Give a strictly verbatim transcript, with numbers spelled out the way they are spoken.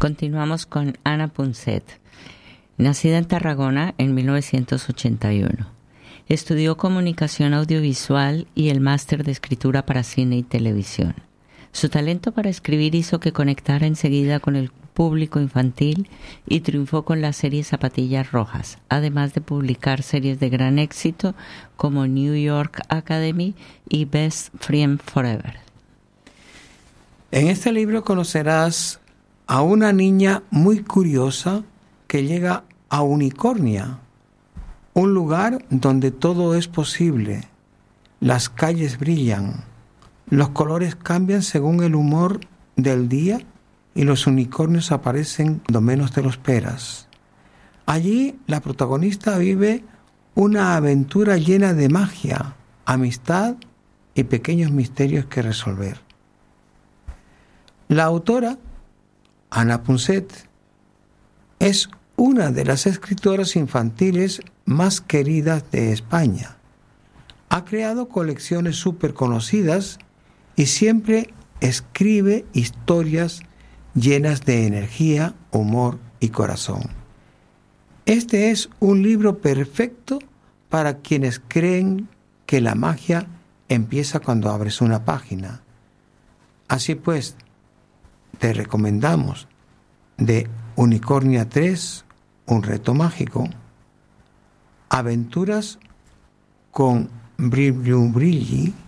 Continuamos con Ana Punset. Nacida en Tarragona en mil novecientos ochenta y uno. Estudió comunicación audiovisual y el máster de escritura para cine y televisión. Su talento para escribir hizo que conectara enseguida con el público infantil y triunfó con la serie Zapatillas Rojas, además de publicar series de gran éxito como New York Academy y Best Friend Forever. En este libro conocerás a una niña muy curiosa que llega a Unicornia, un lugar donde todo es posible. Las calles brillan, los colores cambian según el humor del día y los unicornios aparecen cuando menos te lo esperas. Allí la protagonista vive una aventura llena de magia, amistad y pequeños misterios que resolver. La autora, Ana Punset, es una de las escritoras infantiles más queridas de España. Ha creado colecciones súper conocidas y siempre escribe historias llenas de energía, humor y corazón. Este es un libro perfecto para quienes creen que la magia empieza cuando abres una página. Así pues, te recomendamos de Unicornia tres, un reto mágico, Aventuras con Brilli Brilli,